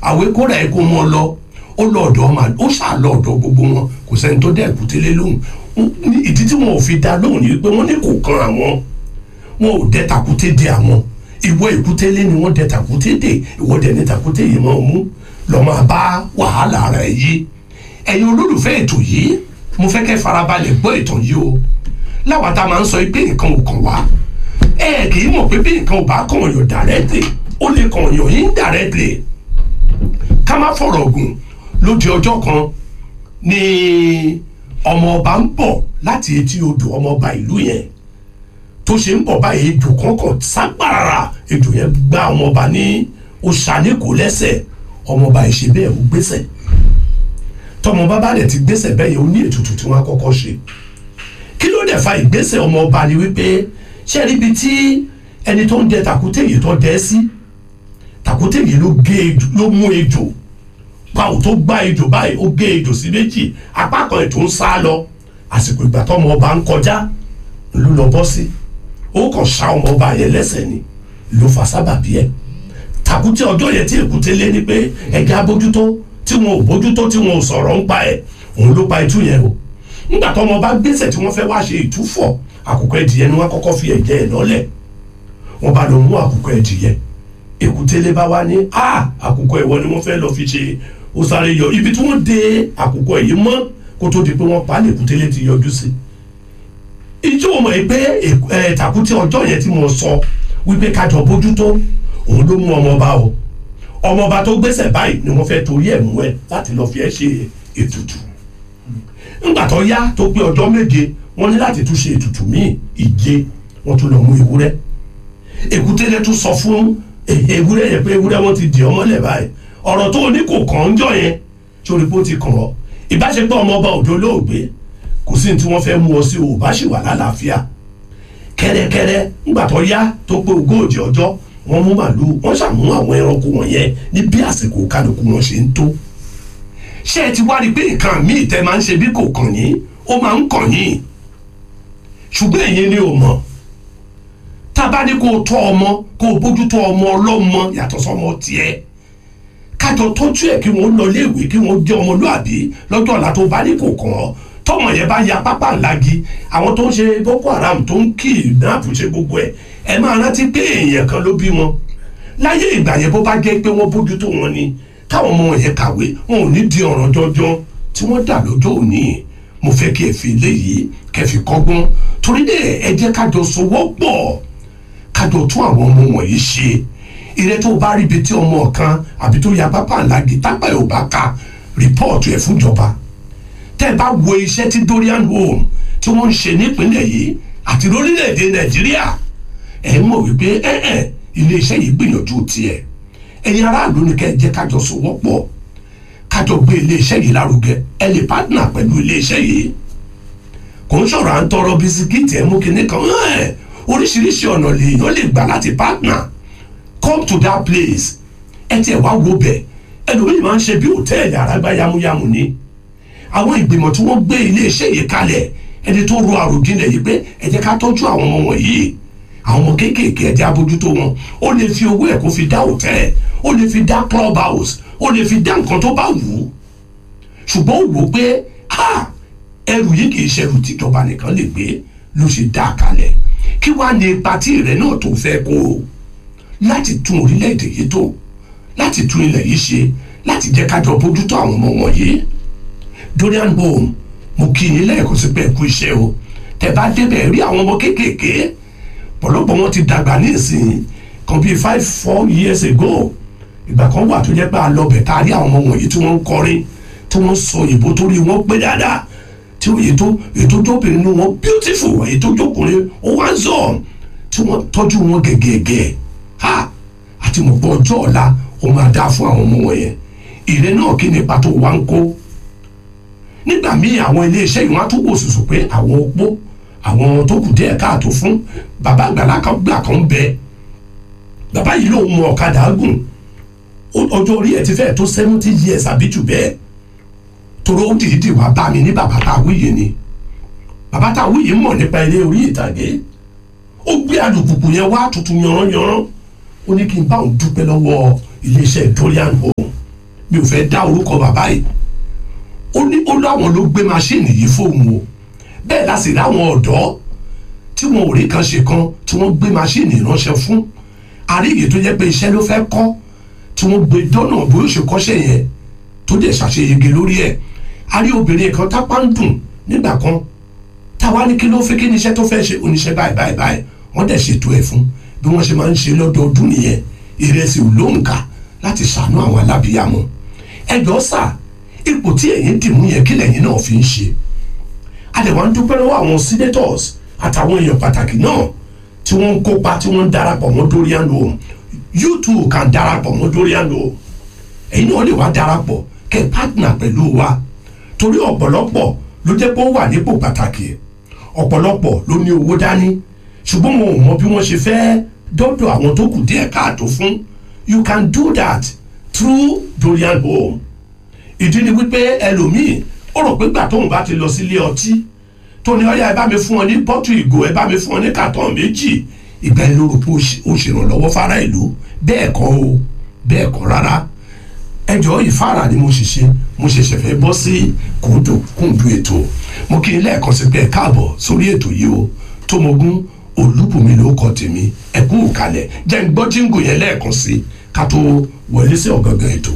àwékọ́ra ẹ̀ kó wọn lọ ó lọ ọ̀dọ̀ ọmọ ó ṣà lọ ọ̀dọ̀ gbogbo wọn kò sẹ́ni tó dẹ̀ èkúté lé lóhùn ìdí tí wọn ò fi dá lóhùn ni pé wọ́n ní kò kan àwọn wọn ò dẹ tàkúté dé àwọn ìwọ èkúté lé ni wọ́n dẹ tàkúté dé ìwọ dẹ ní tàkúté yìí máa mú lọ máa bá wàhálà rẹ̀ yìí ẹ̀yin olólùfẹ́ ètò yìí mo fẹ́ kẹ́ farabalẹ̀ gbọ́ ìtàn yìí o láwa tá a máa ń sọ pé nǹkan ò kàn wá kì í mọ̀ pé bí nǹkan ò bá kàn yàn directly ó lè kàn yàn indirectly ká má fọ̀rọ̀ gùn lóde ọjọ́ kan ni ọmọ ọba ń bọ̀ láti etí odò ọmọ ọba ìlú yẹn tó ṣe ń bọ̀ báyìí ejò kankan sápàrà ejò yẹn gbá ọmọ ọba ní oṣàlẹ́kọ̀ọ́ lẹ́sẹ̀ ọmọ ọba ìṣe bẹ́ẹ̀ ó gbèsè tọmọ bàbá rẹ̀ ti gbèsè bẹ́ẹ̀ yẹn ó ní ètùtù tí wọ́n á kọ́kọ́ ṣe kí ló dẹ̀ fa ìgbésẹ̀ ọmọ ọba ni wípé ṣé ríbi tí ẹni tó ń dẹ tàkúté yìí tó dẹ sí tàkúté yìí ló mú ejò báwo tó gbá ejò báyìí ó gé ejò sí méjì apá kan ètò ń sá lọ àsìkò ìgbà tó ọmọ ọba ń kọjá ló lọ bọ́ sí ó kàn ṣá ọmọ ọba yẹn lẹ́sẹ̀ ni ló fa sábàbí ẹ̀ tàkúté ọjọ́ yẹn tí èkúté lé ní pé ẹ̀gá bójútó tí wọn ò bójútó tí wọn ò sọ̀rọ̀ ń pa ẹ̀ òun ló pa itú yẹn o nígbà tó ọmọ ọba gbèsè tí wọ́n fẹ́ wá ṣe ìtúfọ̀ àkùkọ ẹdìyẹ ni wọ́n kọ́kọ́ fi ẹ̀jẹ̀ ẹ̀ lọ́lẹ̀ wọ́n bá lọ mú àkùkọ ẹdìyẹ èkúté lé bá wá ní àkùkọ ìwọ ni wọ́n fẹ́ lọ fi ṣe ó sáré yọ ibi tí wọ́n dé àkùkọ yìí mọ́ kó tó di pé wọ́n pa á lèkúté lé ti yọjú sí ìjọ ọmọ yìí pé tàkúté ọjọ́ yẹn tí mo sọ wípé kájọ bójútó òun ló mú ọmọọba o ọmọọba tó gbèsè báyìí ni wọ́n fẹ́ torí ẹ̀ mú ẹ láti lọ fi ẹ ṣe ètùtù ńgbà tó yá tó pé ọjọ́ méje wọ́n ní láti tún ṣe ètùtù míì ìje wọ́n tún lọ mú ewúrẹ́ èkúté lé tún sọ fún ewúrẹ́ yẹn pé ewúrẹ́ wọn ti dì ọmọlẹ̀ báyìí ọ̀rọ̀ tó ní kò kàn ń jọ yẹn sórí pé ó ti kàn ọ́ ìbáṣepọ̀ ọmọọba òdo lóògbé kò sí ní tí wọ́n fẹ́ mú ọ sí o bá ṣì wà lálàáfíà kẹ́rẹ́kẹ́rẹ́ ńgbà tó yá tó pé ogójì ọjọ́ wọ́n mú màlúù wọ́n ṣàmú àwọn ẹranko wọ̀nyẹn ní bí àsìkò kálukú wọn ṣe ń tó ṣé ẹ ti wá rí pé nǹkan míì tẹ́ máa ń ṣe bí kò kàn yín ó máa ń kàn yín ṣùgbọ́n ẹ̀yin ni ò mọ̀ tá a bá ní kó o tọ́ ọmọ kó o bójútó ọmọ ọlọ́mọ yàtọ̀ sọmọ tiẹ̀ kájọ tọ́jú ẹ̀ kí wọ́n lọ léèwé kí wọ́n jẹ́ ọmọlúàbí lọ́jọ́ ọ̀la tó bá ní kò kàn ọ́ tọmọ yẹn bá ya pápá ńlági àwọn tó ń ṣe Boko Haram tó ń kidnap ṣe gbogbo ẹ máa rántí pé èèyàn kan ló bí wọn láyé ìgbà yẹn bó bá jẹ́ pé wọ́n bójútó wọn ni káwọn ọmọ yẹn kàwé wọn ò ní di ọ̀ràn jọjọ tí wọ́n dà lọ́jọ́ òní mo fẹ́ kí ẹ fi léyìí kẹ́ fi kọ́gbọ́n torí dé ẹ jẹ́ kájọ sowọ́pọ̀ kájọ tún àwọn ọmọ wọ̀nyí ṣe ìrẹ́ tó bá rí ibi tí ọmọ kan àbí tó ya pápá ńlági tápá ẹ̀ ò bá ka rìpọ́ọ̀tù ẹ̀ fúnjọba tẹ́ ẹ bá wo iṣẹ́ tí Dorian Home tí wọ́n ń ṣe nípínlẹ̀ yìí àti lórílẹ̀‐èdè Nàìjíríà ẹ̀ mọ̀ wípé ilé iṣẹ́ yìí gbìyànjú tiẹ̀ ẹ̀yin aráàlú ni kẹ́ ẹ jẹ́ kájọ sowọ́pọ̀ kájọ gbé ilé iṣẹ́ yìí lárugẹ ẹ lè partner pẹ̀lú ilé iṣẹ́ yìí kò ń sọ̀rọ̀ à ń tọrọ bisikíìtì ẹ̀ mú kinní kan oríṣiríṣi ọ̀nà lèèyàn lè gbà láti partner come to that place ẹ tiẹ̀ wá wo bẹ̀ ẹlòmíì máa ń ṣe bí hòtẹ́ẹ̀lì àràgbá yamuyamu ni àwọn ìgbìmọ̀ tí wọ́n gbé ilé iṣẹ́ yìí kalẹ̀ ẹni tó ro àròjinlẹ̀ yìí pé ẹ jẹ́ ká tọ́jú àwọn ọmọ wọ̀nyí àwọn ọmọ kéékèèké ẹ jẹ́ abójútó wọn ó lè fi owó ẹ̀ kó fi dá hòtẹ́ẹ̀ ó lè fi dá club house ó lè fi dá nǹkan tó bá wù ú ṣùgbọ́n ó wò ó pé ẹrù yìí kì í ṣẹrù tìjọba nìkan lè gbé ló ṣe dá a kalẹ̀ kí wàá ní ipa tí ìrẹ́ náà tó fẹ́ kó o láti tún orílẹ̀-èdè yìí tó láti tún ilẹ̀ yìí ṣe láti jẹ́ kájọ bójútó àwọn ọmọ wọ̀nyí Dorian Home mo kí yín lẹ́ẹ̀kan sí pé ẹ kú iṣẹ́ o tẹ́ bá débẹ̀ rí àwọn ọmọ kéékèèké pọ̀lọpọ̀ wọn ti dàgbà ní ìsìn kan bíi 5-4 years ago ìgbà kan wà tó jẹ́ pé a lọ bẹ̀ tá a rí àwọn ọmọ wọ̀nyí tí wọ́n ń kọrin tí wọ́n ń sọ ìbò torí wọ́n pé dáadáa tí ètò jóbìnrin ní wọn beautiful ètò jókùnrin ó wá ń zọ tí wọ́n tọ́jú wọn gẹ́gẹ́gẹ́ àti mọ̀ pé ọjọ́ ọ̀la ó máa dáa fún àwọn ọmọ wọ̀nyẹn ìrẹ́ náà kí ni pàtó wá ń kó nígbà míì àwọn iléeṣẹ́ yìí wọ́n á tún wò sùsù pé àwọn opó àwọn tó kù díẹ̀ káàtó fún bàbá àgbàlá kan gbà kan bẹ bàbá yìí lòun mọ ọ̀kadà gùn ọjọ́ orí ẹ̀ ti fẹ́ tó 70 years àbí jù bẹ́ẹ̀ toró ó dìídì wá bá mi ní bàbá tá a wíyè ni bàbá tá a wíyè mọ̀ nípa ilé orí ìtàgé ó gbé alùpùpù yẹn wá tuntun yanranyanran ó ní kí n bá òun dúpẹ́ lọ́wọ́ iléeṣẹ́ Dorian Home mi ò fẹ́ dá orúkọ bàbá yìí ó láwọn ló gbé maṣíìnì yìí fóun o bẹ́ẹ̀ la sì láwọn ọ̀dọ́ tí wọn ò rí kan ṣe kan tí wọ́n gbé maṣíìnì ránṣẹ́ fún àríyè tó jẹ́ pé iṣẹ́ ló fẹ́ kọ́ tí wọ́n gbé dọ́nà bóyá ó ṣe kọ́ṣẹ́ yẹn tó dẹ̀ ṣàṣeyege lórí ẹ̀ a rí obìnrin kan tápá ń dùn nígbà kan táwa ní kí ló fẹ́ kí ni iṣẹ́ tó fẹ́ ṣe oníṣẹ́ báyìí wọ́n dẹ̀ ṣètò ẹ̀ fún bí wọ́n ṣe máa ń ṣe lọ́dọọdún nìyẹn ìrẹsì olóǹkà láti ṣàánú àwọn alábìyàmọ ẹjọ́ sà ipò tí ẹ̀yin dìmú yẹn kí lẹ́yìn náà fi ń ṣe àdẹ̀wà ń dúpẹ́ lọ́wọ́ àwọn senators àtàwọn èèyàn pàtàkì náà tí wọ́n ń kópa tí wọ́n ń darapọ̀ mọ́ Dorian Home you too can darapọ̀ mọ́ Dorian Home ẹ̀yin náà lè wá darapọ̀ kẹ́ partner pẹ̀lú wa torí ọ̀pọ̀lọpọ̀ ló jẹ́ pé ó wà nípò pàtàkì ọ̀pọ̀lọpọ̀ ló ní owó dání ṣùgbọ́n wọn ò mọ bí wọ́n ṣe fẹ́ dọ́dọ̀ àwọn tó kù díẹ̀ káàtó fún you can do that through Dorian Home ìdí ni wípé ẹlòmíì ó rò pé gbà tóun bá ti lọ sílé ọtí tó ní ọyá ẹ bá mi fún ọ ní bọ́tù ìgò ẹ bá mi fún ọ ní kàtọ́ méjì ìgbà yẹn ló rò pé ó ṣèrànlọ́wọ́ fara ìlú bẹ́ẹ̀ kọ́ rárá ẹjọ́ ìfáàrà ni mo ṣẹ̀ṣẹ̀ fẹ́ bọ́ sí kùndù ètò mo kí n lẹ́ẹ̀kan sí pé ẹ káàbọ̀ sórí ètò yìí o Tómogún Olúbùnmi ló kọ tèmi ẹ kú kalẹ̀ jẹ́ ń gbọ́ jíǹgù yẹn lẹ́ẹ̀kan sí ká tó wọlé sí ọ̀gángan ètò.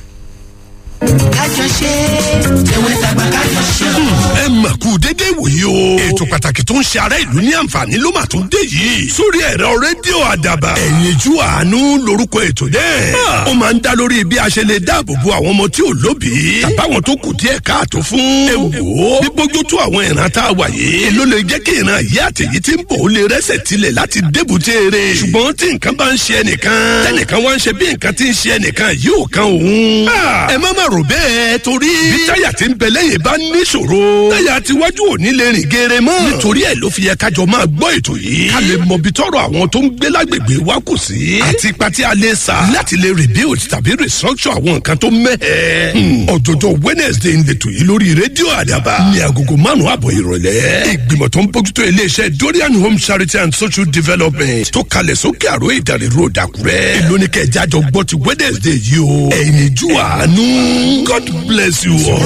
kájọṣe ewé tàgbà kájọṣe. ẹ mà kú dédé wòye o. ètò pàtàkì tó ń ṣe ará ìlú ní àǹfààní ló mà tún dé yìí. sórí ẹ̀rọ rédíò àdàbà. ẹ̀yinjú àánú lórúkọ ètò náà. ó máa ń dá lórí bí a ṣe lè dáàbò bo àwọn ọmọ tí ò lóbìí. tàbáwọn tó kù díẹ̀ káàtó fún. ẹ wò ó bí bójú tó àwọn ìran tá a wà yìí. èló lè jẹ́ kí ìran yìí àtẹ̀yí tí ń bọ̀ ó lè rẹ́sẹ̀ tilẹ̀ láti débùté eré. ṣùgbọ́n tí nǹkan bá ń ṣe ẹnìkan tẹ́nìkan wá ń ṣe bí nǹkan tí ń ṣe ẹnìkan yóò kan òun. ẹ má rò bẹ́ẹ̀ torí bí táyà tí ń bẹ lẹ́yìn bá níṣòro táyà tiwájú ò ní lè rìn geere mọ́. nítorí ẹ̀ ló fi yẹ kájọ máa gbọ́ ètò yìí ká lè mọ bí tọ́rọ̀ àwọn tó ń gbé lágbègbè wa kù sí àti ipa tí a lè sà láti lè rebuild tàbí restructure àwọn nǹkan tó mẹ́hẹ̀. ọ̀jọ̀jọ̀ Wednesday ń letò yìí lórí rédíò àdàbà ní agogo 5:30 ìrọ̀lẹ́. ìgbìmọ̀ tó ń bójútó iléeṣẹ́ Dorian Home Charity and Social Development tó kalẹ̀ sókè àrò Ìdànrè Road Àkúrẹ́. èló ni kẹjá jọ gbọ́ ti Wednesday yìí o. ẹ̀yinjú àánú God bless you all.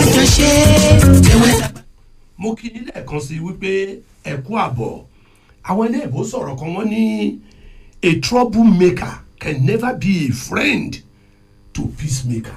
mo kí ní lẹ́ẹ̀kan sí wípé ẹ kú àbọ̀ àwọn ilé ìbò sọ̀rọ̀ kan wọ́n ní a troublemaker can never be a friend to peacemaker.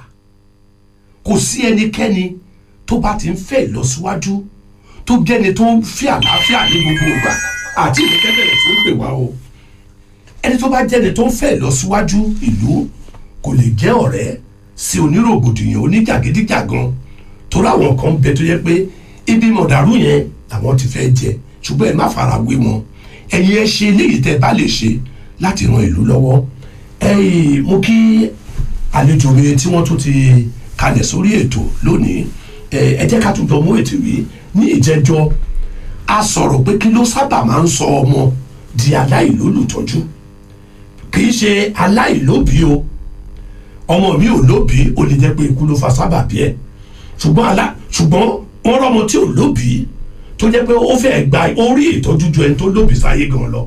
kò sí ẹnikẹ́ni tó bá ti ń fẹ́ ìlọsíwájú tó jẹ́ni tó ń fi àlàáfíà ní gbogbo ìgbà àti ìlẹ́kẹ́bẹ̀rẹ̀ tó ń pè wá o. ẹni tó bá jẹ́ni tó ń fẹ́ ìlọsíwájú ìlú kò lè jẹ́ ọ̀rẹ́ sí onírògbòdìyàn oníjàgídíjàgan torí àwọn kan bẹ tó yẹ pé ibi mọ̀dàrú yẹn àwọn ti fẹ́ jẹ ṣùgbọ́n ẹ má fara wé wọn ẹ̀yin ẹ ṣe léyìí tẹ́ bá lè ṣe láti ran ìlú lọ́wọ́. mo kí àlejò mi tí wọ́n tún ti kalẹ̀ sórí ètò lónìí ẹ jẹ́ ká tún jọ mú ètò yìí ní ìjẹ́jọ́ a sọ̀rọ̀ pé kí ló sábà máa ń sọ ọmọ di aláìlólùtọ́jú kì í ṣe aláìlóbìí o ọmọ mi ò lóbìí ó lè jẹ́ pé ikú ló fa sábàbí ẹ̀ ṣùgbọ́n wọ́n rọ́mọ tí ò lóbìí tó jẹ́ pé ó fẹ́ gba orí ìtọ́jú ju ẹni tó lóbìí sáyé gan lọ.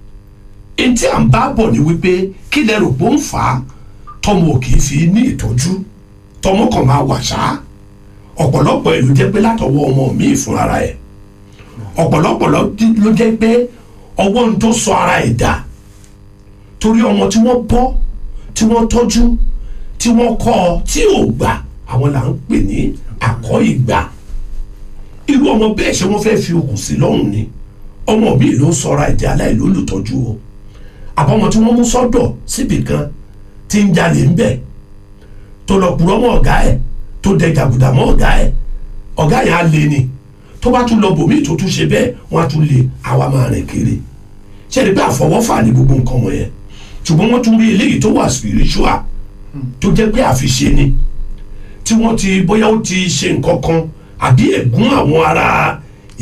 ẹni tí à ń bá bọ̀ ni wípé kí lẹ rò pé ó ń fà á tọmọ ò kì í fi ní ìtọ́jú tọmọ kan máa wà ṣá ọ̀pọ̀lọpọ̀ ìlú jẹ́ pé látọwọ́ ọmọ mi fúnra ẹ̀ ọ̀pọ̀lọpọ̀ ló jẹ́ pé ọwọ́ ń tó sọ ara ẹ̀ dà torí ọmọ tí wọ́n bọ́ tí wọ́n tọ́jú tí wọ́n kọ́ ọ tí ò gbà àwọn là ń pè ní àkọ́ ìgbà irú ọmọ bẹ́ẹ̀ ṣe wọ́n fẹ́ fi okùn sí lọ́rùn ni ọmọ mi ló ń sọra ẹ̀jẹ̀ aláìlólùtọ́jú o àbọ̀mọ tí wọ́n mú sọ́dọ̀ síbì kan tí ń jalè ń bẹ̀ tó lọ purọ́ mọ́ ọ̀gá ẹ̀ tó dẹ jàgùdà mọ́ ọ̀gá ẹ̀ ọ̀gá yẹn á lé ni tó bá tún lọ bòmí tó tún ṣe bẹ́ẹ̀ wọ́n á tún lé àwa máa rìn kiri ṣé ẹni pé àfọwọ́fà ní gbogbo nǹkan wọ̀nyẹn ṣùgbọ́n wọ́n tún rí eléyìí tó wà spiritual tó jẹ́ pé àfiṣe ni tí wọ́n ti bóyá ó ti ṣe nǹkan kan àbí ẹ̀gún àwọn ará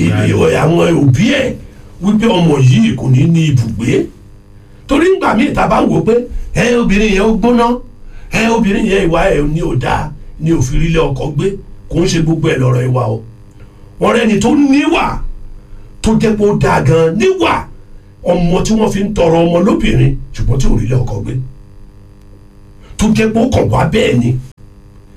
àwọn òbí ẹ̀ wípé ọmọ yìí kò ní ní ibùgbé torí ńgbà míì ta bá ń wò pé obìnrin yẹn ó gbóná obìnrin yẹn ìwà ẹ̀ ní ò dáa ní òfin rílé ọkọ gbé kò ń ṣe gbogbo ẹ̀ lọ́rọ̀ ìwà o wọ́n rẹ́ni tó níwà tó jẹ́ pé ó dáa gan níwà ọmọ tí wọ́n fi ń tọrọ ọmọ lóbìnrin ṣùgbọ́n tí ò rílé ọkọ gbé tó jẹ́ pé ó kàn wá bẹ́ẹ̀ ni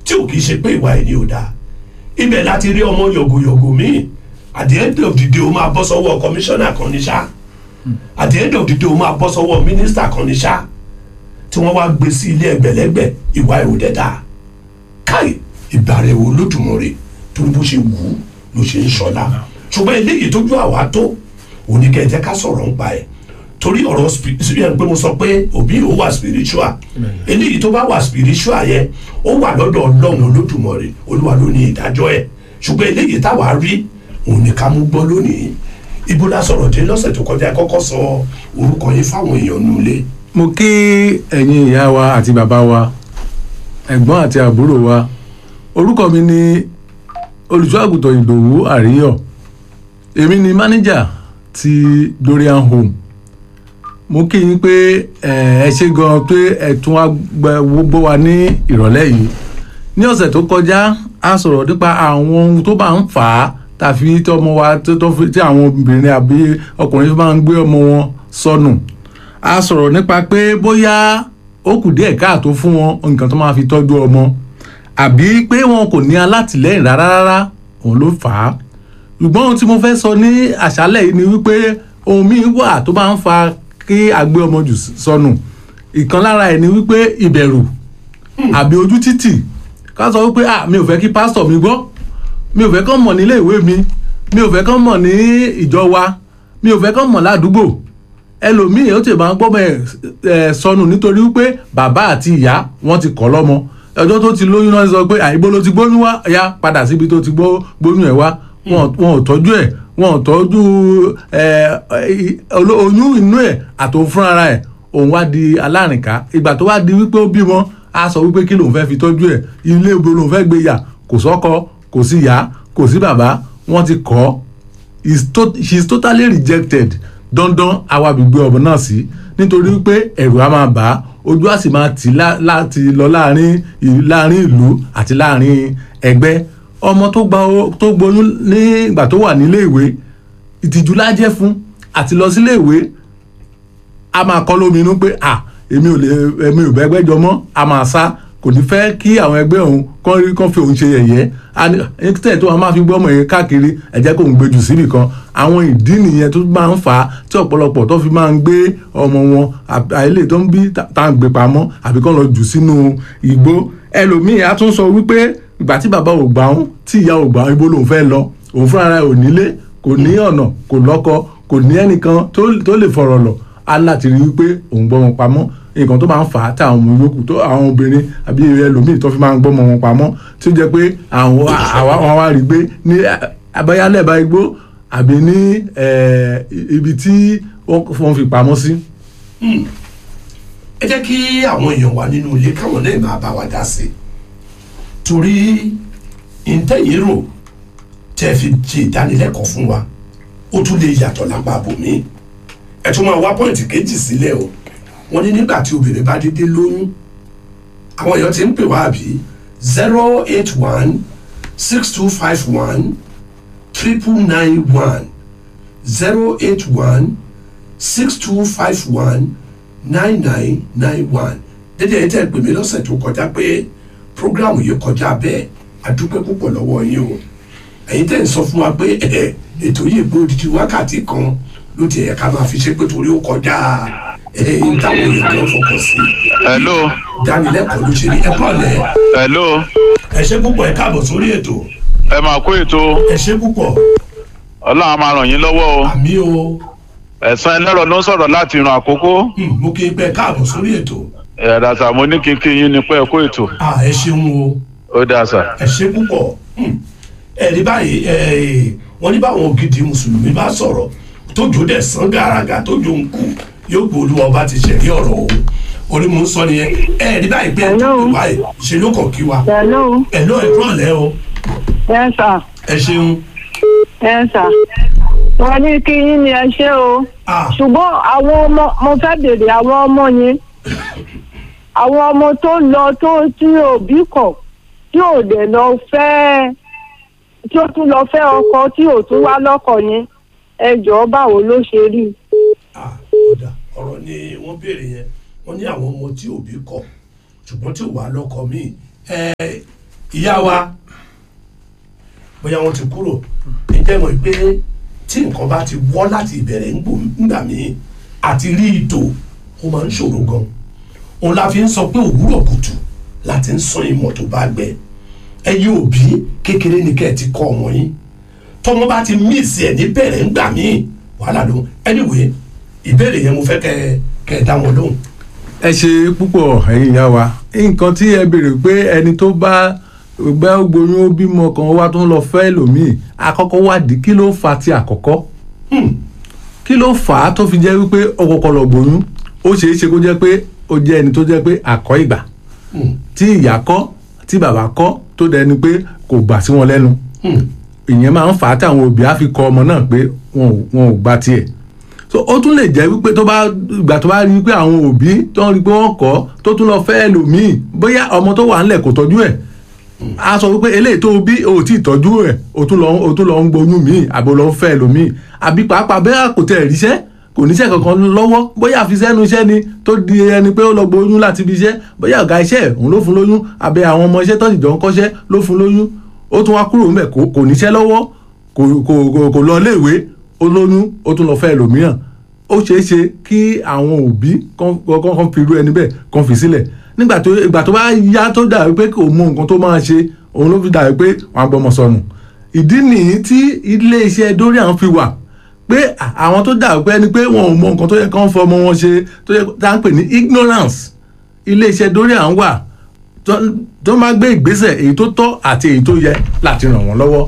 tí ò kì í ṣe pé ìwà ẹ̀ ní ò dáa. Ibẹ̀ láti rí ọmọ yọ̀gòyọ̀gò míì at the end of the day ó máa bọ́ sọ́wọ́ kọmíṣánná kan ní ṣá, at the end of the day ó máa bọ́ sọ́wọ́ mínísítà kan ní ṣá, tí wọ́n wá gbé sí ilé ẹgbẹ̀lẹ́gbẹ̀ ìwà ẹ̀ ò dẹ̀ dáa. Káì ìbàrẹ̀ wo Olódùmarè tó bó ṣe wù ú ló ṣe ń ṣọlá. Ṣùgbọ́n eléyìí tójú àwa tó òní kẹ́ ẹ jẹ́ ká sọ̀rọ̀ ń pa ẹ̀ torí ọ̀rọ̀ pé mo sọ pé òbí ò wà spiritual, eléyìí tó bá wà spiritual yẹn ó wà lọ́dọ̀ Ọlọ́run Olódùmarè, Olúwa ló ní ìdájọ́ ẹ̀. Ṣùgbọ́n eléyìí táwa rí òun ní ká mú gbọ́ lónìí. Ibo la sọ̀rọ̀ dé lọ́sẹ̀ tó kọjá, kọ́kọ́ sọ orúkọ yín fáwọn èèyàn nulẹ̀. Mo kí ẹ̀yin ìyá wa àti bàbá wa, ẹ̀gbọ́n àti àbúrò wa. Orúkọ mi ni olùṣọ́-àgùntàn Ìdòwú Àríyọ̀. Èmi ni mánéjà ti Dorian Home. Mo kí yín pé ẹ ṣé gan pé ẹ tún wá gbọ́ wa ní ìrọ̀lẹ́ yìí. Ní ọ̀sẹ̀ tó kọjá a sọ̀rọ̀ nípa àwọn ohun tó bá ń fà á tàbí tí ọmọ wa tí àwọn obìnrin àbí ọkùnrin fi máa ń gbé ọmọ wọn sọnù. A sọ̀rọ̀ nípa pé bóyá ó kù díẹ̀ káàtó fún wọn nǹkan tó máa fi tọ́jú ọmọ, àbí pé wọn kò ní alátìlẹ́yìn rárá òun ló fà á. Ṣùgbọ́n ohun tí mo fẹ́ sọ ní àṣálẹ́ yìí ni wípé ohun míì wà tó máa ń fa kí a gbé ọmọ jù sọnù. Ìkan lára ẹ̀ ni wípé ìbẹ̀rù àbí ojú títì. Ká sọ wípé mi ò fẹ́ kí pásítọ̀ mi gbọ́, mi ò fẹ́ kán mọ̀ nílé ìwé mi ò fẹ́ kán mọ̀ ní ìjọ wa, mi ò fẹ́ kán mọ̀ ládùúgbò. Ẹlòmíì ó ti máa ń gbọ́mọ ẹ̀ sọnù nítorí wípé bàbá àti ìyá wọ́n ti kọ̀ lọ́mọ. Ọjọ́ tó ti lóyún náà sọ pé àìbó ló ti gbóyún wá, ya padà síbi tó ti gbóyún ẹ̀ wá. Wọn ò tọ́jú ẹ̀, wọn ò tọ́jú oyún inú ẹ̀ àtòun fúnra ẹ̀, òun wá di alárìnká. Ìgbà tó wá di wípé ó bímọ á sọ wípé kí lòun fẹ́ fi tọ́jú ẹ̀, ilé ibo lòun fẹ́ gbé yà, kò sọ́kọ kò sí ìyá kò sí bàbá, wọ́n ti kọ́. She is totally rejected. Dandan àwa gbígbé ọmọ náà sí nítorí wípé ẹ̀rù á máa bà á, ojú á sì máa tì láti lọ láàrin ìlú àti láàrin ẹgbẹ́. Ọmọ tó gboyún ní ìgbà tó wà nílé ìwé, ìtìjú lá jẹ́ fún àti lọ sílé ìwé. A máa kọ́ lóminú pé èmi ò bẹ́gbẹ́ jọ mọ́, a máa sá, kò ní fẹ́ kí àwọn ẹgbẹ́ òun kán fi òun ṣe yẹ̀yẹ́. Tẹ̀ tó wọn máa fi gbọ́ ọmọ yẹn káàkiri, ẹ jẹ́ kó ń gbé jù síbì kan. Àwọn ìdí nìyẹn tó máa ń fà á tí ọ̀pọ̀lọpọ̀ tó fi máa ń gbé ọmọ wọn àìlè tó ń bí tá à ń gbé pamọ́ àbí kán lọ jù sínú igbó. Ẹlòmíì á tún sọ wípé ìgbà tí bàbá ò gbà òun tí ìyá ò gbà òun, ibo lòun fẹ́ lọ, òun fúnra rẹ̀ ò nílé, kò ní ọ̀nà, kò lọ́kọ, kò ní ẹnìkan tó lè fọ̀rọ̀ lọ. Á láti rí wípé òun gbọ́ wọn pamọ́. Nǹkan tó máa ń fà á tí àwọn ọmọ yòókù tó àwọn obìnrin àbí ẹlòmíì tó fi máa ń gbọ́mọ wọn pamọ́, tí ó jẹ́ pé àwọn wá rí gbé ní abáyálẹ̀bá igbó àbí ní ibi tí wọ́n fi pamọ́ sí. Ẹ jẹ́ kí àwọn èèyàn wà nínú ilé káwọn náà máa bá wa dá sí, torí ìtẹ̀yìnrò tẹ́ fi ṣe ìdánilẹ́kọ̀ọ́ fún wa ó tún lè yàtọ̀ lápá bòmí. Ẹ tún máa wá pọ́ìntì kejì sílẹ̀ o. Wọ́n ní nígbà tí obìnrin bá dédé lóyún, àwọn èèyàn ti ń pè wá àbí 081-6251-9991 081-6251-9991. Dédé ẹ̀ tẹ́ pè mí lọ́sẹ̀ tó kọjá pé prógráàmù yìí kọjá bẹ́ẹ̀, a dúpẹ́ púpọ̀ lọ́wọ́ yín o. Ẹ̀yin tẹ́ ń sọ fún wa pé ètò yìí gbé odidi wákàtí kan ló ti ẹ̀ka máa fi ṣe pé torí ó kọjá táwọn èèyàn kan fọkàn sí. Hello. Dánilẹ́kọ̀ọ́ ló ṣe ní ẹ̀kọ́ lẹ̀. Hello. Ẹ ṣé púpọ̀, ẹ káàbọ̀ sórí ètò. Ẹ máa kó ètò. Ẹ ṣé púpọ̀. Ọlọ́run á máa ràn yín lọ́wọ́ o. Àmín o. Ẹ̀sán ẹlẹ́rọ ló ń sọ̀rọ̀ láti ìran àkókò. Mo kí n pẹ́ káàbọ̀ sórí ètò. Ẹ̀dàsà mo ní kíkí yín ni pé ẹ kó ètò. Ẹ ṣeun o. Ó dáa sà. Ẹ ṣé púpọ̀. Ẹ̀rí báyìí wọ́n ní báwọn gidi mùsùlùmí bá sọ̀rọ̀ tójó dẹ̀ sán gàràgà tójó ń kú yóò gbé Olúwa ọba ti ṣẹ̀rí ọ̀rọ̀ o. Orí mo ń sọ nìyẹn. Ẹ̀rí báyìí pé ìwà ṣe ló kàn kí wa. Hello. Hello, ẹ kúrọ̀ lẹ́ o. Yes sir. Ẹ ṣeun. Yes sir. Wọ́n ní kí yín ni ẹ ṣé o. Ṣùgbọ́n àwọn ọmọ mo fẹ́ bèrè àwọn ọmọ yẹn. Àwọn ọmọ tó lọ tó tí òbí kọ̀ tí ò dẹ̀ lọ fẹ́ tí ó tún lọ fẹ́ ọkọ tí ò tún wá lọ́kọ yẹn, ẹ jọ̀ọ́ báwo ló ṣe rí? Ọ̀dà ọ̀rọ̀ ni wọ́n béèrè yẹn. Wọ́n ní àwọn ọmọ tí òbí kọ̀ ṣùgbọ́n tí ò wá lọ́kọ míì. ìyá wa bóyá wọ́n ti kúrò ǹjẹ́ mọ̀ pé tí nǹkan bá ti wọ́ láti ìbẹ̀rẹ̀ ńgbà míì àti rí ìtò ó máa ń ṣòro gan òun la fi ń sọ pé òwúrọ̀ kùtù láti ń sọ ìmọ̀ tó bá gbẹ ẹ̀yin òbí kékeré ni kẹ́ ẹ ti kọ́ ọmọ yín tọ́mọ bá ti míìsì ẹ̀ níbẹ̀rẹ̀ ńgbà míì wàhálà ló anyway ìbéèrè yẹn mo fẹ́ kẹ́ ẹ dá wọn lóhùn. ẹ ṣe púpọ̀ ẹ̀yin ìyá wa nǹkan tí ẹ béèrè pé ẹni tó bá gboyún ó bímọ kan wá tó ń lọ fẹ́ lòmíì àkọ́kọ́ wádìí kí ló fà á ti àkọ́kọ́ kí ló fà á tó fi jẹ́ wípé ọkọ̀ọ̀kọ̀ lọ gboyún ó ṣeé ṣe kó jẹ́ pé ó jẹ́ ẹni tó jẹ́ pé àkọ́ ìgbà tí ìyá kọ́ tí bàbá kọ́ tó dẹni pé kò gbà sí wọn lẹ́nu ìyẹn máa ń fà á tí àwọn òbí á fi kọ́ ọmọ náà pé wọn ò gbà tiẹ̀ so ó tún lè jẹ́ wípé ìgbà tó bá rí wípé àwọn òbí tó ń rí pé wọ́n kọ́ tó tún lọ fẹ́ lòmíì bóyá ọmọ tó wà ńlẹ̀ kò tọ́jú ẹ̀ a sọ wípé eléyìí tó bí o tí ì tọ́jú ẹ̀ o tún lọ ń gboyún míì àbò lọ ń fẹ́ lòmíì àbí pàápàá bẹ́ẹ̀ kò tẹ̀ ríṣẹ́ kò níṣẹ́ kankan lọ́wọ́ bóyá àfisẹ́nu iṣẹ́ ni tó di ẹni pé ó lọ gboyún láti ibi iṣẹ́ bóyá ọ̀gá iṣẹ́ òun ló fún lóyún àbẹ àwọn ọmọ iṣẹ́ tó sì jọ ń kọ́ṣẹ́ ló fún lóyún ó tún wá kúrò ńbẹ̀ kò níṣẹ́ lọ́wọ́ kò lọ léèwé ó lóyún ó tún lọ fẹ́ lòmíràn ó ṣeé ṣe kí àwọn òbí kan fi irú ẹni bẹ́ẹ̀ kan fi sílẹ̀ nígbà tó bá yá tó dà wípé kò mọ nǹkan tó máa ṣe òun ló fi dà wípé wọn á gbọmọ sọnù ìdí nìyí tí iléeṣẹ́ Dorian fi wà pé àwọn tó dà wípé ẹni pé wọn ò mọ nǹkan tó yẹ kán fọmọ wọn ṣe tó yẹ tá à ń pè ní ignorance iléeṣẹ́ Dorian wà tó máa gbé ìgbésẹ̀ èyí tó tọ́ àti èyí tó yẹ láti ràn wọ́n lọ́wọ́.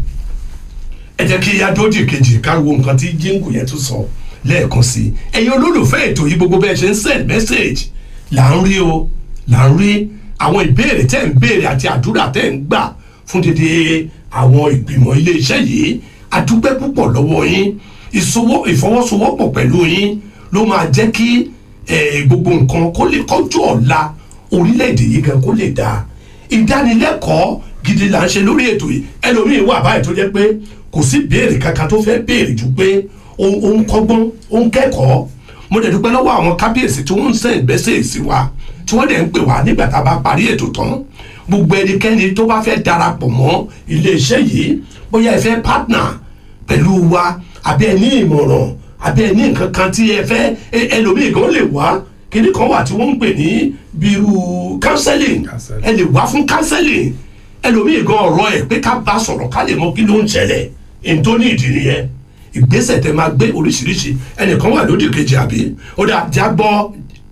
ẹ jẹ́ kí adójì kejì káwo nǹkan tí jíǹgù yẹn tún sọ lẹ́ẹ̀kan sí i ẹ̀yin olólùfẹ́ ètò yìí gbogbo bẹ́ẹ̀ ṣe ń send message là ń rí àwọn ìbéèrè tẹ́ ń béèrè àti àdúrà tẹ́ ń gbà fún dédé àwọn ìgbìmọ̀ iléeṣẹ́ yìí a dúpẹ́ púpọ̀ lọ́wọ́ yín ìfọwọ́sowọ́pọ̀ pẹ̀lú yín ló máa jẹ́ kí gbogbo nǹkan kó lè kọjú ọ̀la orílẹ̀-èdè yìí gan kó lè dáa ìdánilẹ́kọ̀ọ́ gidi là ń ṣe lórí ètò yìí ẹlòmíì wà báyìí tó jẹ́ pé kò sí béèrè kankan tó fẹ́ béèrè ju pé òun kọ́gbọ́n òun kẹ́kọ̀ọ́ mo dẹ̀ dúpẹ́ lọ́wọ́ àwọn kábíyèsí tí wọ́n ń send message sí wa tí wọ́n dẹ̀ ń pè wá nígbà tá a bá parí ètò tán gbogbo ẹnikẹ́ni tó bá fẹ́ darapọ̀ mọ́ iléeṣẹ́ yìí bóyá ẹ fẹ́ partner pẹ̀lú wa àbí ẹ ní ìmọ̀ràn àbí ẹ ní nǹkan kan tí ẹ fẹ́ ẹlòmíì gan lè wá kíní kan wà tí wọ́n ń pè ní bírú counseling ẹ lè wá fún counseling ẹlòmíì gan ọ̀rọ̀ ẹ̀ pé ká bá sọ̀rọ̀ ká lè mọ kí ló ń ṣẹlẹ̀ èyí tó ní ìdí nìyẹn ìgbésẹ̀ tẹ máa gbé oríṣiríṣi ẹnìkan wà lódì kejì àbí ó dà jágbọ́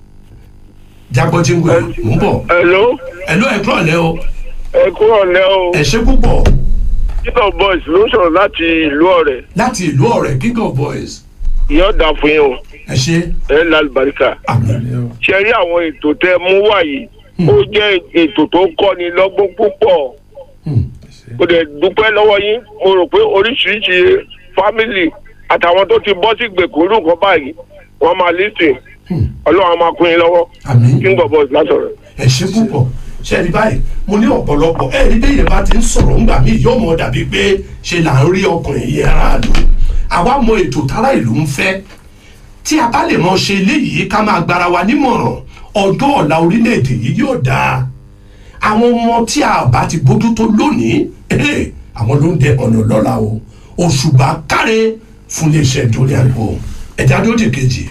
tí ń gbé mú bọ̀. ẹ̀ló ẹ kúrọ̀ lẹ́ o. ẹ kúrọ̀ lẹ́ o. ẹ ṣé púpọ̀. King of Boys ló ń sọ̀rọ̀ láti ìlú Ọ̀rẹ́. láti ìlú Ọ̀rẹ́ King of Boys. ìyá ọ̀dà fún yín o. ẹ ṣé. ẹ lálùbáríkà. ṣe rí àwọn ètò tẹ mú wá yìí ó jẹ́ ètò tó kọ́ni lọ́gbọ́n púpọ̀. mo dẹ̀ dúpẹ́ lọ́wọ́ yín mo rò pé oríṣiríṣi fámìlì àtàwọn tó ti bọ́ sí gbèkúrú nǹkan báyìí wọ́n máa lísìn ọlọ́run máa kún yín lọ́wọ́ King of Boys lásọ̀rọ̀. ẹ ṣé púpọ̀ ṣe rí báyìí mo ní ọ̀pọ̀lọpọ̀ rí bẹ́ẹ̀ yẹn bá ti ń sọ̀rọ̀ ńgbà míì yóò mọ̀ dàbí pé ṣe là ń rí ọkùnrin yẹn aráàlú àwa mọ ètò tára ìlú ń fẹ́ tí a bá lè mọ ṣe eléyìí ká máa gbára wa nímọ̀ràn ọjọ́ ọ̀la orílẹ̀-èdè yìí yóò dáa àwọn ọmọ tí a bá ti bójú tó lónìí àwọn ló ń dẹ ọ̀nà lọ́la o òṣùbà káre fún iléeṣẹ́ Dorian Home ẹ̀dá lódì kejì.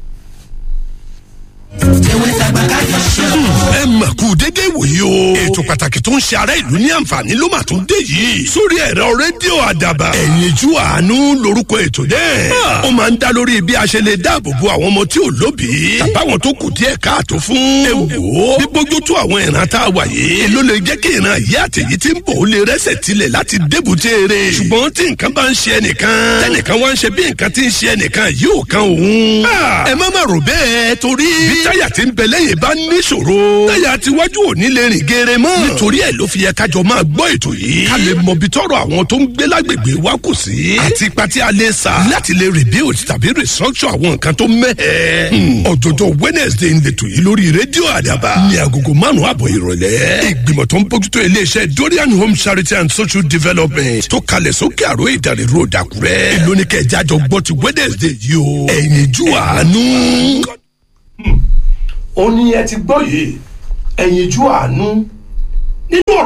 ẹ mà kú dédé wòye o. ètò pàtàkì tó ń ṣe ará ìlú ní àǹfààní ló mà tún dé yìí. sórí ẹ̀rọ rédíò àdàbà ẹ̀yinjú àánú lórúkọ ètò náà. ó máa ń dá lórí bí a ṣe lè dáàbò bo àwọn ọmọ tí ò lóbìí. tàbáwọn tó kù díẹ̀ káàtó fún. ẹ wò ó bí bójú tó àwọn ìran tá a wà yìí. èló lè jẹ́ kí ìran yìí àtẹ̀yí tí ń bọ̀ ó lè rẹ́sẹ̀ tilẹ̀ láti débùté eré. ṣùgbọ́n tí nǹkan bá ń ṣe ẹnìkan tẹnìkan wá ń ṣe bí nǹkan tí ń ṣe ẹnìkan yóò kan òun. ẹ má má rò bẹ́ẹ̀ torí bí táyà tí ń bẹ lẹ́yìn bá níṣòro táyà tiwájú ò ní lè rìn geere mọ́. nítorí ẹ̀ ló fi yẹ kájọ máa gbọ́ ètò yìí ká lè mọ bí tọ́rọ̀ àwọn tó ń gbé lágbègbè wa kù sí àti ipa tí a lè sà láti lè rebuild tàbí restructure àwọn nǹkan tó mẹ́hẹ̀. ọ̀jọ̀jọ̀ Wednesday ń letò yìí lórí rédíò àdàbà ní agogo 5:30 ìrọ̀lẹ́. ìgbìmọ̀ tó ń bójútó iléeṣẹ́ Dorian Home Charity and Social Development tó kalẹ̀ sókè àrò Ìdànrè Road Àkúrẹ́. èló ni kẹjá jọ gbọ́ ti Wednesday yìí o ẹ̀yinjú àánú. ó ní ẹ ti gbọ́ yìí ẹ̀yinjú àánú nínú ọ̀rọ̀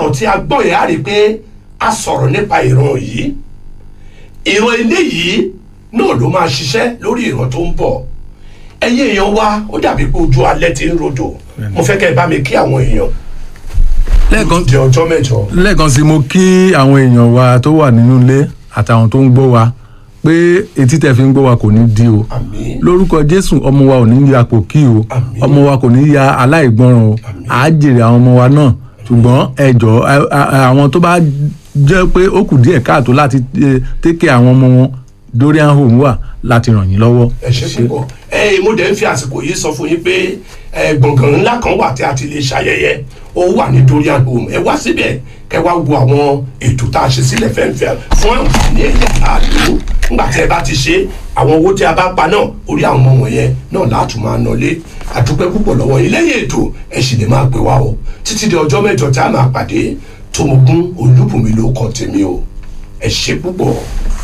ọ̀rọ̀ tí a gbọ́ yẹn á rí i pé a sọ̀rọ̀ nípa ìran yìí ìran eléyìí náà ló máa ṣiṣẹ́ lórí ìran tó ń bọ̀ ẹ̀yin èèyàn wa ó dàbí pé ojú alẹ́ ti ń rodò mo fẹ́ kẹ́ ẹ bá mi kí àwọn èèyàn di ọjọ́ mẹ́jọ. lẹ́ẹ̀kan sí mo kí àwọn èèyàn wa tó wà nínú ilé àtàwọn tó ń gbọ́ wa pé etí tẹ́ fi ń gbọ́ wa kò ní di o lórúkọ Jésù ọmọ wa ò ní ya pòkí o ọmọ wa kò ní ya aláìgbọràn o àá jèrè àwọn ọmọ wa náà ṣùgbọ́n ẹ jọ̀ọ́ àwọn tó bá jẹ́ pé ó kù díẹ̀ káàtó láti tẹ́kẹ̀ àwọn ọmọ wọn Dorian Home wà láti ràn yín lọ́wọ́. ẹ ṣe púpọ̀ mo dẹ̀ ń fi àsìkò yìí sọ fún yín pé gbọ̀ngàn ńlá kan wà tí a ti lè ṣayẹyẹ ó wà ní Dorian Home ẹ wá síbẹ̀ kẹ́ wá wo àwọn ètò tá a ṣe sílẹ̀ fẹ́ǹfẹ́ fún àǹfààní ẹ̀yà àdúgbò nígbà tí ẹ bá ti ṣe àwọn owó tí a bá pa náà orí àwọn ọmọ wọ̀nyẹn náà láti máa nọlé àdúpẹ́ púpọ̀ lọ́wọ́ yín lẹ́yìn ètò ẹ sì lè máa pè wá o títí di ọjọ́ mẹ́jọ tí a máa pàdé Tómogún Olúbùnmi ló kọ tèmi o ẹ ṣe púpọ̀.